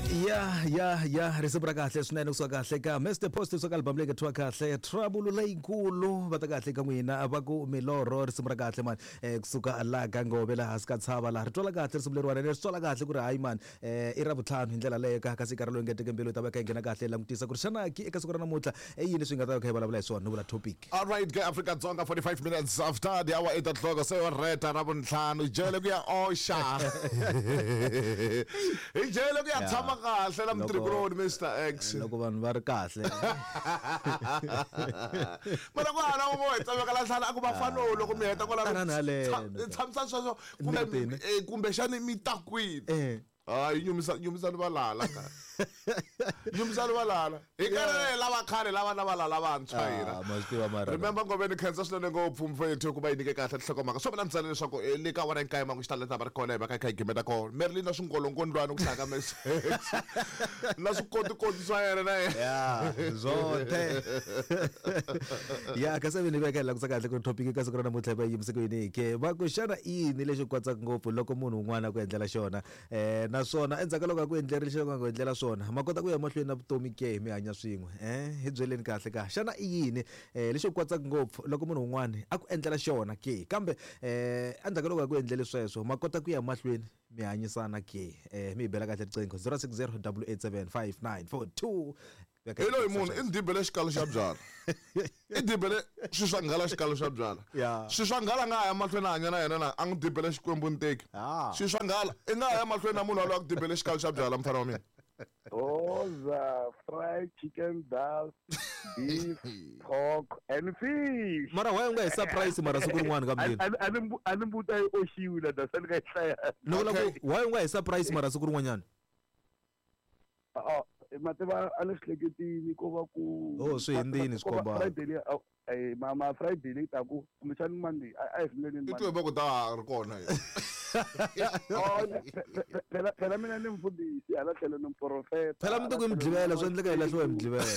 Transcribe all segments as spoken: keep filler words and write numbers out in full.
Ya ya ya resebra kahle swinene kusuka kahle ka Mister Post kusuka album leyi thwa kahle trouble leyikulu va ta kahle ka n'wina va ku milorho resebra kahle man eh kusuka la ka Ngobe la hansi ka Tshava la ri twala kahle risebuleriwana ri twala kahle ku ri hayi man eh i ra vutlhanu hi ndlela leyo ka kasi karalo ngeteke mbelo ta va ka nghena kahle langutisa ku ri xana ki eka siku ra namuntlha eh yini swi nga ta ka hi vulavula hi swona no vula topic. All right, ga Africa Dzonga forty-five minutes after the hour eight o'clock se wa reta ra vontlhanu jele ku ya osha hi jele ku ya tshama kahle la mtribron Mister X loko vanhu va ri kahle mana ku hala mo etsa ka la hlala ku ba fano loko mi heta kola tshamisa sweswo kumbe kumbe xani mi takwini eh hayi nyumisa nyumisa valala ka nyumisa valala ikare lava khale lava na valala vantshwa hina mastiva mara remember ngobe ni khensa swinene ngopfu mfowethu ku ba yinike kahle hlokomaka swo vona ntsale leswaku le ka wena nkaya mangu xitale ta va ri kona va ka ka igimeta kona Merlin na swingolongondlwana ku hlaka message na swikoti koti swa yena na ya zote ya ka seven veka la ku kahle ku topic ka siku ra namuntlha va yimse ku yini ke va ku xana yini lexi kwatsaka ngopfu loko munhu un'wana ku endlela xona eh naswona endzhaku loko ku endlerile xilo ku endlela swona makota ku ya mahlweni na vutomi ke mi hanya swin'we eh hi byeleni kahle ka xana i yini eh lexi kwatsaka ngopfu loko munhu un'wana a ku endlela xona ke kambe eh endzhaku loko ku endlele sweswo makota ku ya mahlweni mi hanyisana ke eh mi bela kahle riqingho zero six zero eight eight seven five nine four two. Hello munhu i ndibele xikalo xa byala i dibele swiswanghala xikalo xa byala swiswanghala nga ya mahlweni hanya na yena na a n'wi dibele xikwembu nteki swiswanghala i nga ya mahlweni na munhu loyi a ku dibele xikalo xa byala mfana wa mina Oza, fried chicken, dal, beef, pork, and fish. Mara why unga surprise mara siku rin'wana ka mdini? Ani ani mbuta oshiwila da sani ka hlaya. No la why unga surprise mara siku rin'wana? Ah, mateva alehleketini ko va ku Oh, so hindini sikomba. Friday eh mama Friday le ta ku kumchani Monday a ehleleni Monday. Itu ba ku ta ri kona hi. Oh, phela phela mina ni mfundisi ala tlhelo ni profeta. Phela mntu ku imdlivela swo endleka ilahliwe imdlivela.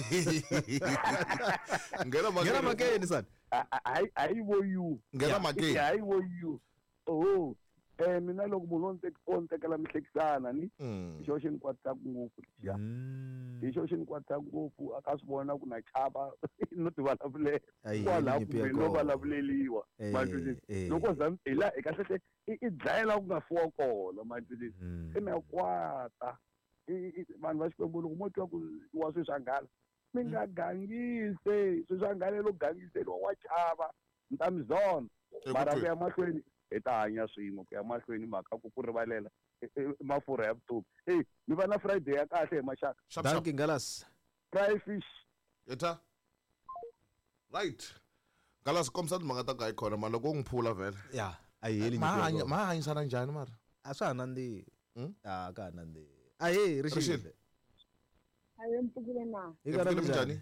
Ngena makeni. Ngena makeni san. Hayi hayi wo you. Ngena makeni. Hayi wo you. Oh. Eh mina loko munhu onte ontekela mihlekisana ni xo xi ni kwata ngopfu ja xo xi ni kwata ngopfu aka swi vona ku na chava no ti vulavulela kwala ku no vulavuleliwa manje loko zampela eka hlekhe i dlayela ku nga fuwa kona manje i na kwata vanhu va xikwembu loko mo twa ku wa swi swanghala mi nga gangise swi swanghala lo gangiseliwa wa chava ntamizona mara ku ya mahlweni eta hanya swin'we ku ya mahlweni mhaka ku ku rivalela mafurha ya vutomi hey mi va na Friday ya kahle hi maxaka danki ngalas fry fish eta right ngalas komsa timanga ta ka ikhona mara loko ngiphula vele ya ayiheli mahanya mahanyisana njhani mara a swa nandi ah ka nandi ayi rishile ayi mpukile na ikara njhani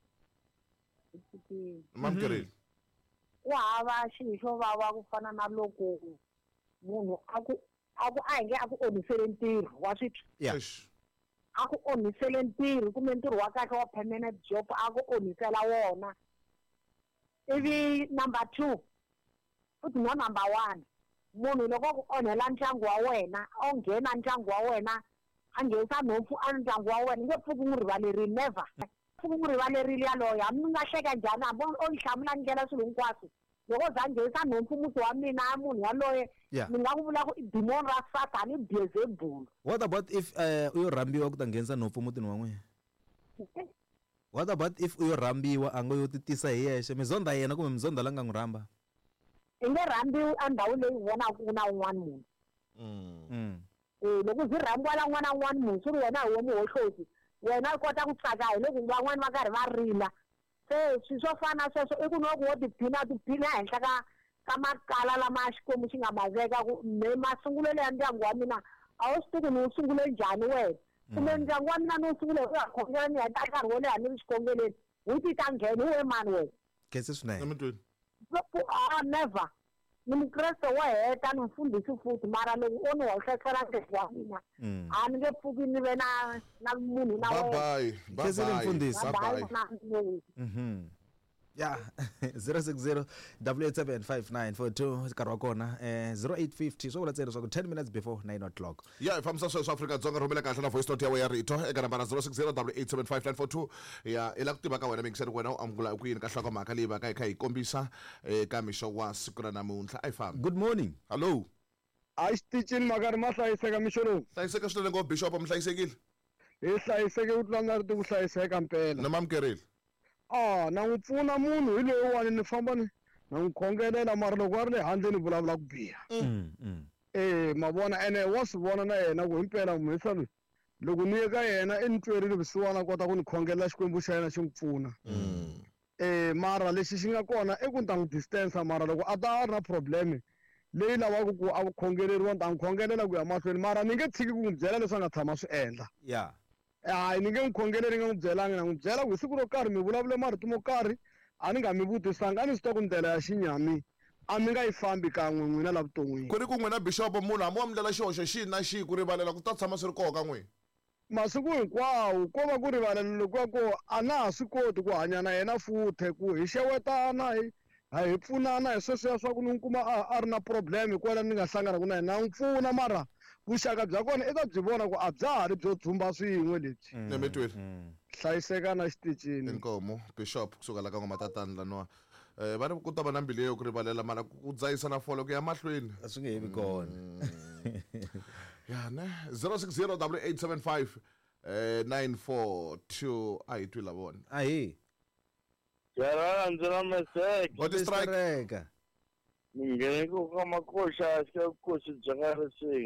mamkereli wa hava xilo xo vava ku fana na loko munhu a ku a ku a nge a ku onisele ntirho wa swithu yes a ku onisele ntirho kumbe ntirho wa kahle wa permanent job a ku onisela wona ivi number two futhi no number one munhu loko ku onhela ndyangu wa wena o nghena ndyangu wa wena a nghenisa nhompfu a ndyangu wa wena nge pfuki n'wi rivalerile never pfuki n'wi rivalerile yaloyo hambi mi nga hleka njhani hambi o ni hlamula ndlela swilo hinkwaswo loko za nghenisa nhompfu muti wa mina a munhu yaloye ni nga ku vula ku i demon ra Satan i Beelzebul. What about if uyo rambiwa ku ta nghenisa nhompfu mutini wa n'wina? What about if uyo rambiwa a ngo yo titisa hi yexe mizonda yena kumbe mizonda la nga n'wi ramba? I nge rambiwi a ndhawu leyi vona ku na un'wana munhu. Mm. Eh loko zi rambiwa la n'wana un'wana munhu swi ri wena hi wona hohlosi wena u kota ku tsaka hi loko van'wana va karhi va rila se swi swo fana sweswo i ku no ku wo tiphina tiphina henhla ka ka makala lama xikwembu xi nga ma veka ku me masungulelo ya ndyangu wa mina a wu swi tivi ni wu sungule njhani wena kumbe ndyangu wa mina ni wu sungule ku ya khongela ni heta nkarhi wo leha ni ri xikhongeleni wu ti ta nghena hi we mani wena kese swinene ah never ni mukreste wa heta ni mfundhisi futhi mara loko o ni hoxekela ndyangu wa mina a ni nge pfuki ni ve na na munhu na wena bye bye kese ni mfundhisi bye bye mhm ya zero six zero eight seven five nine four two nkarhi wa kona eh zero eight fifty so vulatseri swa ku ten minutes before nine o'clock ya ifambisa sweswo Afrika Dzonga rhumela kahle na voice note ya we ya rito eka nambara zero six zero eight seven five nine four two ya ila ku tiva ka wena mingiseni wena u amukela ku yini ka hloko mhaka leyi va ka hi kha hi kombisa eka mixo wa siku ra namuntlha a hi fambi. Good morning. Hello. A xitichini makari ma hlayiseka mixolweni. Hlayiseka swinene ngo Bishop mi hlayisekile? Hi hlayiseke u tlula na riti ku hlayiseka mpela. Na mamukerile. Ah na n'wi pfuna munhu hi loyiwani ni famba ni na n'wi khongelela mara loko a ri le handle ni vulavula ku biha. Eh ma vona ene wa swi vona na yena ku himpela muhisa loyi loko ni ye ka yena i ni twerile vusiwana kota ku ni khongelela xikwembu xa yena xi n'wi pfuna. Eh mara lexi xi nga kona i ku ni ta n'wi distance mara loko a ta a ri na problem leyi lavaka ku a khongeleriwa ni ta n'wi khongelela ku ya mahlweni mara ni nge tshiki ku n'wi byela leswi a nga tshama swi endla. Ya. hayi ni nge n'wi khongeleri nga n'wi byelanga na n'wi byela ku hi siku ro karhi mi vulavule marito mo karhi a ni nga mi vutisanga a ni swi twa ku ndlela ya xinyami a mi nga yi fambi kan'we n'wina la vuton'wini. Ku ri ku n'wina Bishop munhu hambi wa mi ndlela xihoxo xihi na xihi ku rivalela ku ta tshama swi ri koho ka n'wina? Masiku hinkwawo ko va ku rivalela loko ya ko a na ha swi koti ku hanya na yena futhe ku hi xewetana hi hi pfunana hi sweswiya swa ku ni n'wi kuma a ri na problem kwala ni nga hlanganaka na yena na n'wi pfuna mara vuxaka bya kona i ta byi vona ku a bya ha ri byo dzumba swin'we lebyi. Ni mi twile? Hlayiseka na xitichini. Inkomo Bishop kusuka la ka n'wamatatani laniwa eh va ni ku ta va na mbilu yo ku rivalela mara ku dzayisa na folo ku ya mahlweni a swi nge hevi kona. ya ne zero six zero eight seven five nine four two a hi twila vona. A hi. Yara ndzi na message. What is strike? Strike. Ni nghene ku ka makosha xikosi bya nga ri